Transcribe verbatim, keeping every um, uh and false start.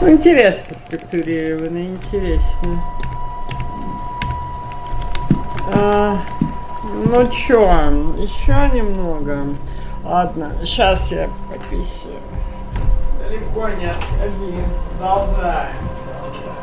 Интересно структурировано, интересно. А, ну чё, еще немного. Ладно, сейчас я пописаю. Далеко не отходи. Продолжаем. Продолжаем.